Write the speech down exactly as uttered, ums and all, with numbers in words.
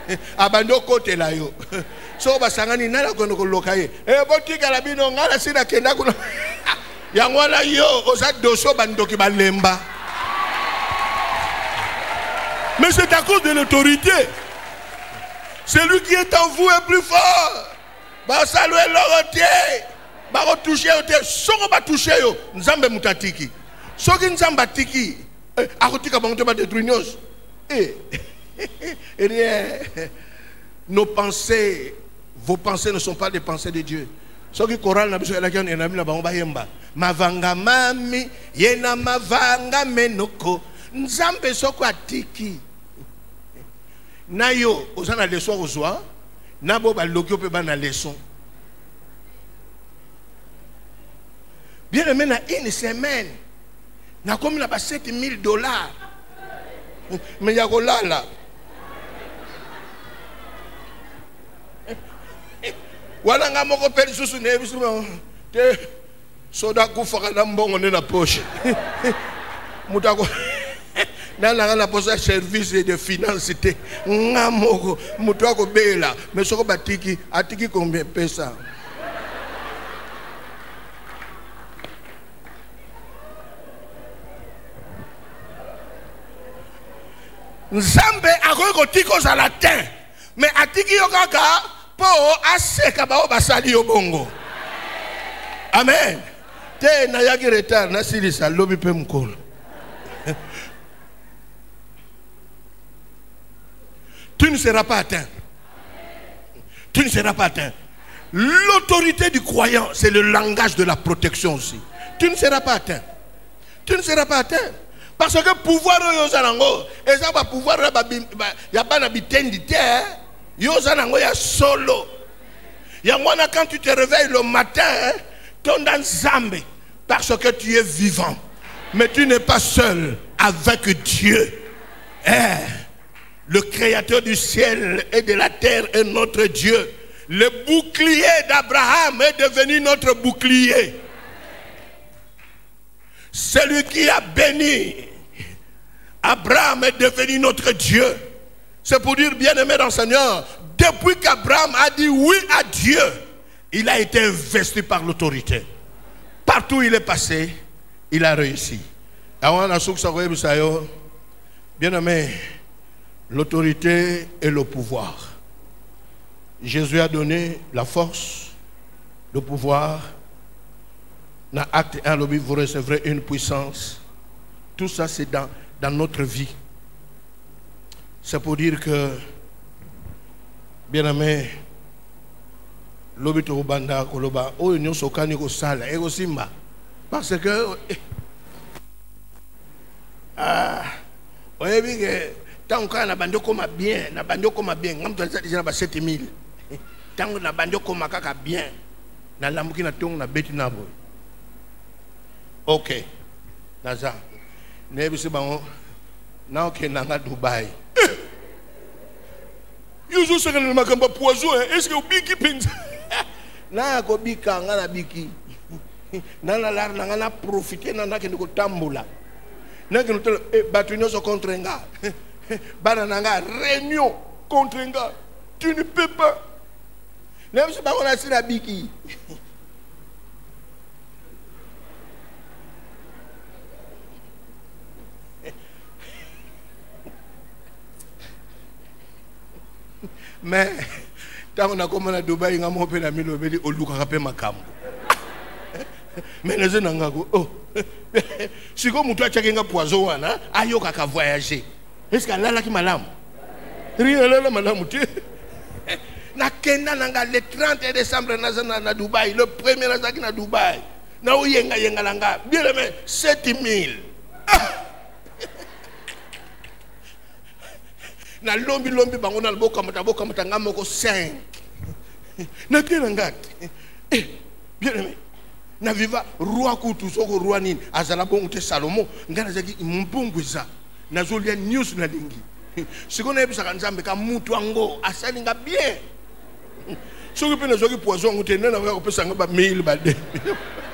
abando kote la yo so basangani nala kono koloka ye e botika la bino ngala sina kenda kuna yangwana yo oza doso bandoki balemba. Mais c'est à cause de l'autorité. Celui qui est en vous est plus fort. Ba saluer l'autorité. Ba retoucher autorité. Soko ba toucher yo. Nzambe mutatiki. Soki nzamba tiki. Akotika ba ba détruire. Eh. Rien. Nos pensées, vos pensées ne sont pas des pensées de Dieu. Soki choral na biso la kion enami na bango ba yemba. Mavanga mami yena mavanga menoko. Nzambe soko atiki. Na yo, osana leçon ozwa, na bo ba lokyo pe ba na leçon. Bien aimé, na une semaine, na comme na ba sept mille dollars. Mais ya ko lala. Wala nga moko peli susu ne bisu te soda ku faka na mbongo ne na poche. Mutako dans la poste de service et de finance, Namoko, Moutouako Bela, mais Soko Batiki, Atiki combien pesa? Nzambe a rekotiko za latin, mais Atiki Yokaka, po aseka bao basali yobongo. Amen. Te na yaki retard, na silisa, lobi pe mkolo. Tu ne seras pas atteint. Tu ne seras pas atteint. L'autorité du croyant, c'est le langage de la protection aussi. Tu ne seras pas atteint. Tu ne seras pas atteint. Parce que pouvoir yozanango, et ça va pouvoir ya bana bitendi terre, yozanango ya solo. Ya mwana quand tu te réveilles le matin, ton dans Zambé, parce que tu es vivant. Mais tu n'es pas seul avec Dieu. Eh. Le créateur du ciel et de la terre est notre Dieu. Le bouclier d'Abraham est devenu notre bouclier. Celui qui a béni Abraham est devenu notre Dieu. C'est pour dire, bien-aimé dans le Seigneur, depuis qu'Abraham a dit oui à Dieu, il a été investi par l'autorité. Partout où il est passé, il a réussi. Bien-aimé, l'autorité et le pouvoir. Jésus a donné la force, le pouvoir. Dans Acte un, vous recevrez une puissance. Tout ça, c'est dans, dans notre vie. C'est pour dire que, bien aimé, l'obito banda koloba, oh union sokani ko sala, ego simba, parce que, ah, oye bi que tant qu'on a bando comme bien, na bando comme bien, ngam to déjà na sept mille. Tant na bando comme kaka bien, na lamuki na tong na beti na boy. Ok, naza. Nebi se bango, na ok nanga Dubai. Yuzu se kana makamba poison, est-ce que obiki penza? Na ko bika ngana biki. Na la lar na ngana profiter na na kende ko tambola. Na kende to batunyo so contre nga. Bana nanga réunion contre nga. Tu ne peux pas. Nebi se bango na sina biki. Mais tant qu'on a commencé à Dubaï, on a monté la mille et on a fait ma cam. Mais les gens n'ont pas oh, si comme toi tu as un poison, ayo kaka voyager. Est-ce qu'elle a là qui malam? Rien là là malam tu. Na Kenya nanga le trente décembre na na Dubaï, le premier na na Dubaï. Na uyenga yenga langa, bien mais sept mille. Na lombi lombi bango na boka mata boka mata ngamoko cinq. Na kena ngati. Eh, bien aimé. Na viva roi kutu soko roi nini azala bongo te Salomo ngana zaki mbungwiza na zolia news na lingi. Sikona ebisa kanzambe ka mutu ango asalinga bien. Soki pe na zoki poison ngote nena ko pesa ngaba mille ba de.